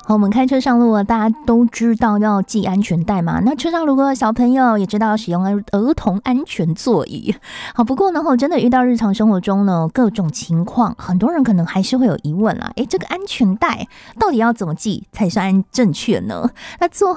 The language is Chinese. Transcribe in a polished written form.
好，我们开车上路啊，大家都知道要系安全带嘛。那车上如果有小朋友，也知道要使用儿童安全座椅。好，不过呢，真的遇到日常生活中呢各种情况，很多人可能还是会有疑问啦。这个安全带到底要怎么系才算正确呢？那做